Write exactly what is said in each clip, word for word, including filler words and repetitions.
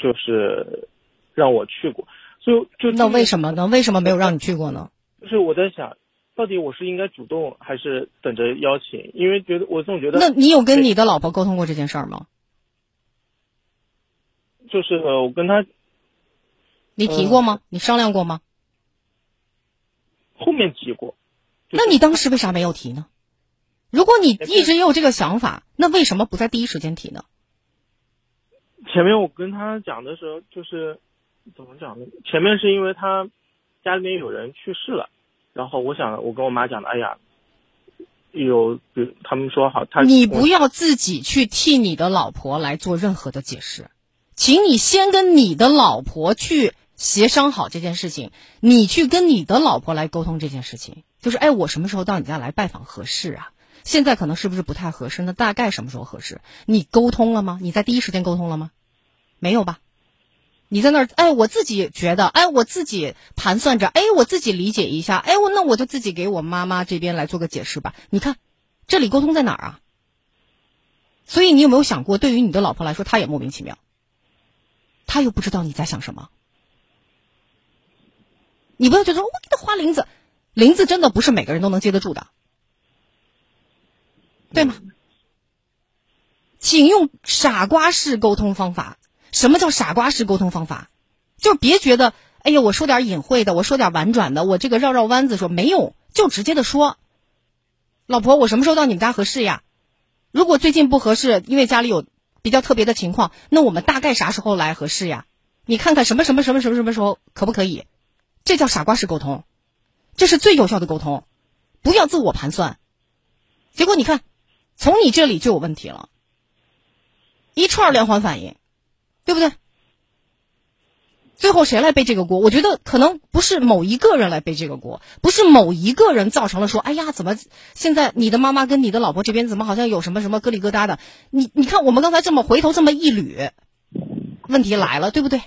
就是让我去过，所以就那为什么呢？为什么没有让你去过呢？ 就是我在想，到底我是应该主动还是等着邀请？因为觉得我总觉得， 那你有跟你的老婆沟通过这件事儿吗？ 就是呃，我跟他， 你提过吗？呃、你商量过吗？ 后面提过。就是、 那你当时为啥没有提呢？如果你一直有这个想法，那为什么不在第一时间提呢？ 前面我跟他讲的时候，就是怎么讲呢？前面是因为他家里面有人去世了，然后我想我跟我妈讲的，哎呀，有他们说好，他你不要自己去替你的老婆来做任何的解释，请你先跟你的老婆去协商好这件事情，你去跟你的老婆来沟通这件事情，就是哎，我什么时候到你家来拜访合适啊？现在可能是不是不太合适？那大概什么时候合适？你沟通了吗？你在第一时间沟通了吗？没有吧？你在那儿，哎，我自己觉得，哎，我自己盘算着，哎，我自己理解一下，哎，我那我就自己给我妈妈这边来做个解释吧。你看，这里沟通在哪儿啊？所以你有没有想过，对于你的老婆来说，她也莫名其妙，她又不知道你在想什么。你不要觉得说我给她花铃子，铃子真的不是每个人都能接得住的。对吗？请用傻瓜式沟通方法。什么叫傻瓜式沟通方法？就是别觉得，哎呀，我说点隐晦的，我说点婉转的，我这个绕绕弯子说没用，就直接的说，老婆，我什么时候到你们家合适呀？如果最近不合适，因为家里有比较特别的情况，那我们大概啥时候来合适呀？你看看什么什么什么什么什么时候可不可以？这叫傻瓜式沟通，这是最有效的沟通，不要自我盘算。结果你看。从你这里就有问题了，一串连环反应，对不对？最后谁来背这个锅？我觉得可能不是某一个人来背这个锅，不是某一个人造成了说，哎呀，怎么现在你的妈妈跟你的老婆这边怎么好像有什么什么疙里疙瘩的？你你看我们刚才这么回头这么一捋，问题来了，对不对？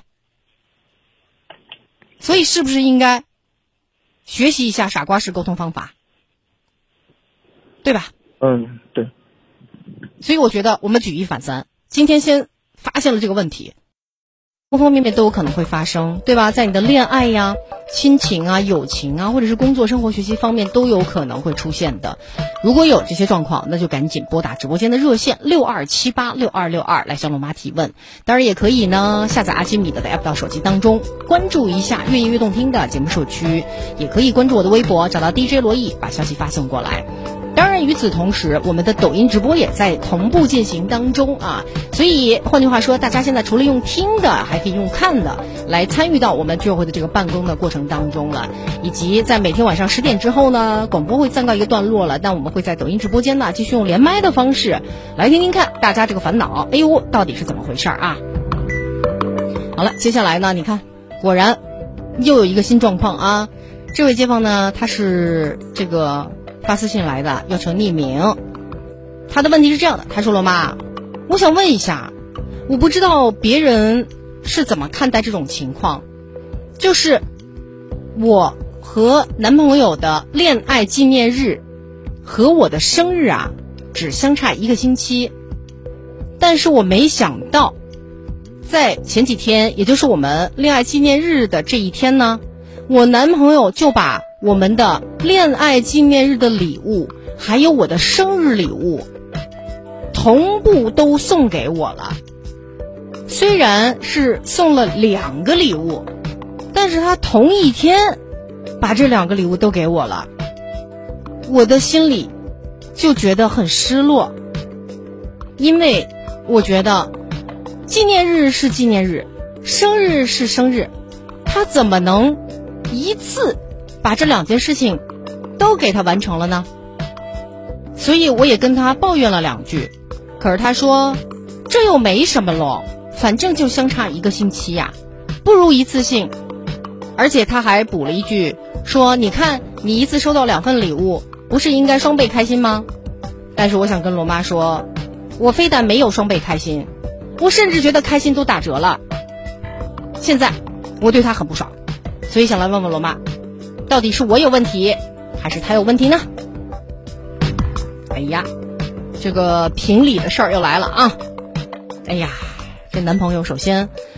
所以是不是应该学习一下傻瓜式沟通方法，对吧？ 嗯，对。 所以我觉得我们举一反三，今天先发现了这个问题，方方面面都有可能会发生，对吧？在你的恋爱呀、亲情啊、友情啊，或者是工作、生活、学习方面都有可能会出现的。如果有这些状况，那就赶紧拨打直播间的热线六二七八六二六二来向龙妈提问。当然也可以呢，下载阿基米德的 app 到手机当中，关注一下越音乐动听的节目社区，也可以关注我的微博，找到 D J 罗毅，把消息发送过来。当然与此同时，我们的抖音直播也在同步进行当中啊，所以换句话说，大家现在除了用听的，还可以用看的来参与到我们居委会的这个办公的过程当中了。以及在每天晚上十点之后呢，广播会暂告一个段落了，但我们会在抖音直播间呢继续用连麦的方式来听听看大家这个烦恼，哎呦到底是怎么回事啊。好了，接下来呢，你看果然又有一个新状况啊。这位街坊呢，他是这个发私信来的，要求匿名。他的问题是这样的，他说了妈，我想问一下，我不知道别人是怎么看待这种情况，就是我和男朋友的恋爱纪念日和我的生日啊只相差一个星期，但是我没想到在前几天，也就是我们恋爱纪念日的这一天呢，我男朋友就把我们的恋爱纪念日的礼物还有我的生日礼物同步都送给我了。虽然是送了两个礼物，但是他同一天把这两个礼物都给我了，我的心里就觉得很失落。因为我觉得纪念日是纪念日，生日是生日，他怎么能一次把这两件事情都给他完成了呢？所以我也跟他抱怨了两句，可是他说这又没什么咯，反正就相差一个星期呀，不如一次性。而且他还补了一句说，你看你一次收到两份礼物，不是应该双倍开心吗？但是我想跟罗妈说，我非但没有双倍开心，我甚至觉得开心都打折了。现在我对他很不爽，所以想来问问罗妈，到底是我有问题还是他有问题呢？哎呀，这个评理的事儿又来了啊！哎呀，这男朋友首先